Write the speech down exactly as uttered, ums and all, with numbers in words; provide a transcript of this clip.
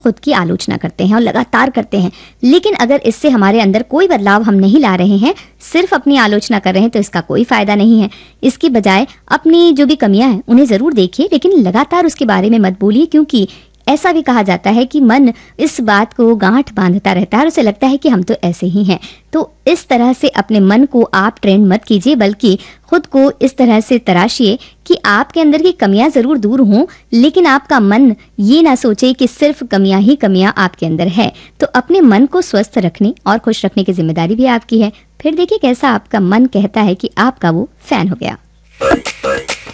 खुद की आलोचना करते हैं और लगातार करते हैं, लेकिन अगर इससे हमारे अंदर कोई बदलाव हम नहीं ला रहे हैं, सिर्फ अपनी आलोचना कर रहे हैं, तो इसका कोई फायदा नहीं है। इसकी बजाय अपनी जो भी कमियां हैं उन्हें जरूर देखिए, लेकिन लगातार उसके बारे में मत बोलिए, क्योंकि ऐसा भी कहा जाता है कि मन इस बात को गांठ बांधता रहता है और उसे लगता है कि हम तो ऐसे ही हैं। तो इस तरह से अपने मन को आप ट्रेंड मत कीजिए, बल्कि खुद को इस तरह से तराशिए कि आपके अंदर की कमियां जरूर दूर हों, लेकिन आपका मन ये ना सोचे कि सिर्फ कमियां ही कमियां आपके अंदर है। तो अपने मन को स्वस्थ रखने और खुश रखने की जिम्मेदारी भी आपकी है। फिर देखिए कैसा आपका मन कहता है कि आपका वो फैन हो गया।